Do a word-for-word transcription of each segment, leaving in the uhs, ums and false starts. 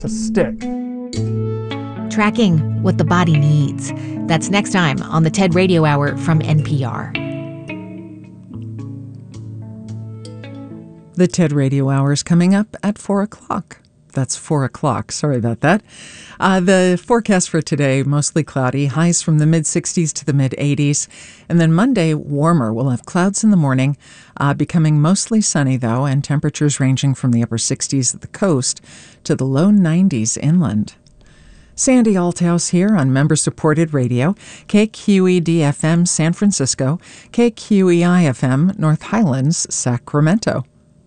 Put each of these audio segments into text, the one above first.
to stick. Tracking what the body needs. That's next time on the TED Radio Hour from N P R. The TED Radio Hour is coming up at four o'clock. That's four o'clock. Sorry about that. Uh, the forecast for today, mostly cloudy, highs from the mid-sixties to the mid-eighties. And then Monday, warmer. We'll have clouds in the morning, uh, becoming mostly sunny, though, and temperatures ranging from the upper sixties at the coast to the low nineties inland. Sandy Althouse here on member-supported radio, K Q E D F M San Francisco, K Q E I F M North Highlands, Sacramento.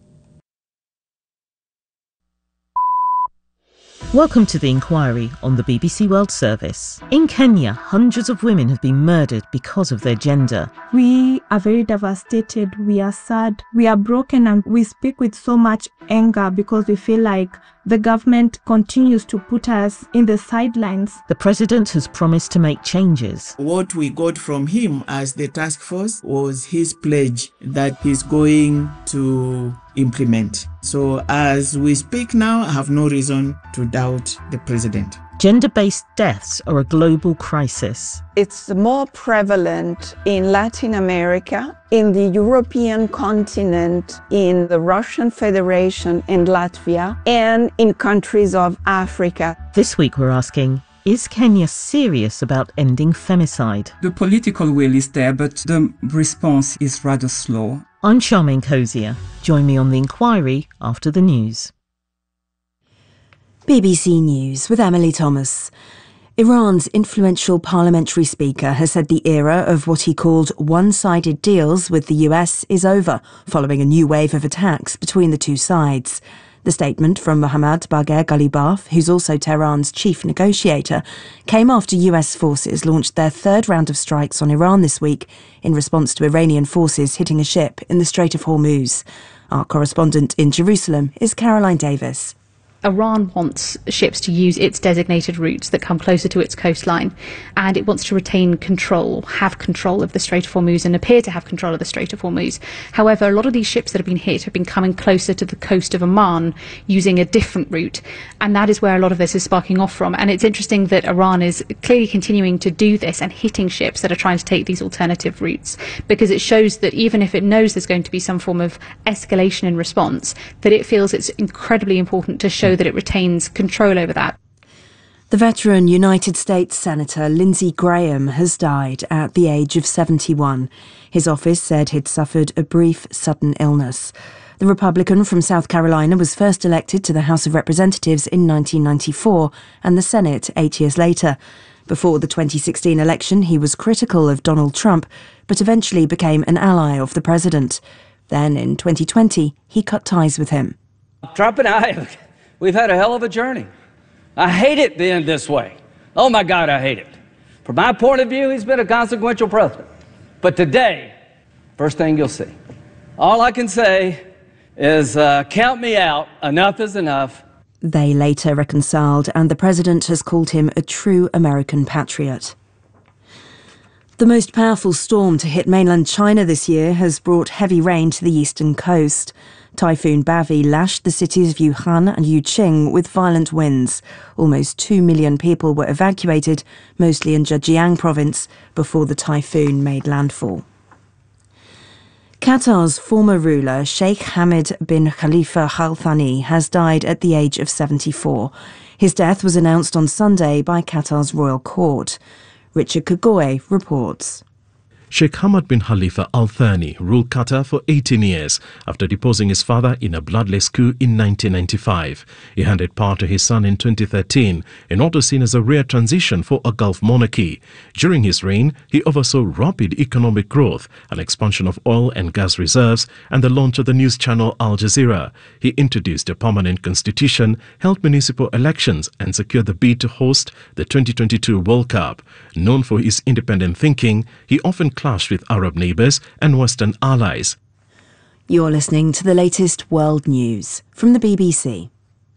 Welcome to The Inquiry on the B B C World Service. In Kenya, hundreds of women have been murdered because of their gender. We are very devastated, we are sad, we are broken, and we speak with so much anger because we feel like the government continues to put us in the sidelines. The president has promised to make changes. What we got from him as the task force was his pledge that he's going to implement. So as we speak now, I have no reason to doubt the president. Gender-based deaths are a global crisis. It's more prevalent in Latin America, in the European continent, in the Russian Federation and Latvia, and in countries of Africa. This week we're asking, is Kenya serious about ending femicide? The political will is there, but the response is rather slow. I'm Charmaine Cozier. Join me on The Inquiry after the news. B B C News with Emily Thomas. Iran's influential parliamentary speaker has said the era of what he called one-sided deals with the U S is over, following a new wave of attacks between the two sides. The statement from Mohammad Bagher Ghalibaf, who's also Tehran's chief negotiator, came after U S forces launched their third round of strikes on Iran this week in response to Iranian forces hitting a ship in the Strait of Hormuz. Our correspondent in Jerusalem is Caroline Davis. Iran wants ships to use its designated routes that come closer to its coastline, and it wants to retain control, have control of the Strait of Hormuz and appear to have control of the Strait of Hormuz. However, a lot of these ships that have been hit have been coming closer to the coast of Oman using a different route, and that is where a lot of this is sparking off from. And it's interesting that Iran is clearly continuing to do this and hitting ships that are trying to take these alternative routes, because it shows that even if it knows there's going to be some form of escalation in response, that it feels it's incredibly important to show that it retains control over that. The veteran United States Senator Lindsey Graham has died at the age of seventy-one. His office said he'd suffered a brief, sudden illness. The Republican from South Carolina was first elected to the House of Representatives in nineteen ninety-four and the Senate eight years later. Before the twenty sixteen election, he was critical of Donald Trump, but eventually became an ally of the president. Then, in twenty twenty, he cut ties with him. Trump and I, we've had a hell of a journey. I hate it being this way. Oh my God, I hate it. From my point of view, he's been a consequential president. But today, first thing you'll see, all I can say is uh, count me out. Enough is enough. They later reconciled, and the president has called him a true American patriot. The most powerful storm to hit mainland China this year has brought heavy rain to the eastern coast. Typhoon Bavi lashed the cities of Yuhan and Yuqing with violent winds. Almost two million people were evacuated, mostly in Zhejiang province, before the typhoon made landfall. Qatar's former ruler, Sheikh Hamad bin Khalifa Al Thani, has died at the age of seventy-four. His death was announced on Sunday by Qatar's royal court. Richard Kagoy reports. Sheikh Hamad bin Khalifa Al Thani ruled Qatar for eighteen years after deposing his father in a bloodless coup in nineteen ninety-five. He handed power to his son in twenty thirteen, in what was seen as a rare transition for a Gulf monarchy. During his reign, he oversaw rapid economic growth, an expansion of oil and gas reserves, and the launch of the news channel Al Jazeera. He introduced a permanent constitution, held municipal elections, and secured the bid to host the twenty twenty-two World Cup. Known for his independent thinking, he often clashed with Arab neighbours and Western allies. You're listening to the latest world news from the B B C.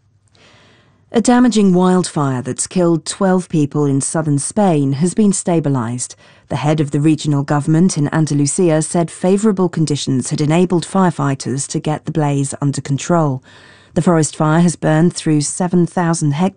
A damaging wildfire that's killed twelve people in southern Spain has been stabilised. The head of the regional government in Andalusia said favourable conditions had enabled firefighters to get the blaze under control. The forest fire has burned through seven thousand hectares